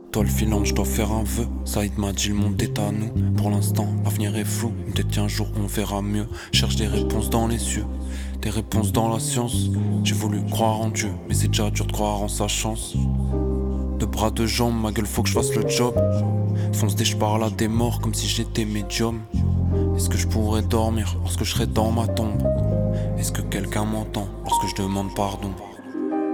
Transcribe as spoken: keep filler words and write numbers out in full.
Toi le filant, je dois faire un vœu. Saïd m'a dit le monde est à nous. Pour l'instant, l'avenir est flou. Peut-être qu'un jour on verra mieux. Cherche des réponses dans les cieux, des réponses dans la science. J'ai voulu croire en Dieu, mais c'est déjà dur de croire en sa chance. Deux bras, deux jambes, ma gueule faut que je fasse le job. Fonce dès je parle à des morts comme si j'étais médium. Est-ce que je pourrais dormir lorsque je serai dans ma tombe? Est-ce que quelqu'un m'entend lorsque je demande pardon?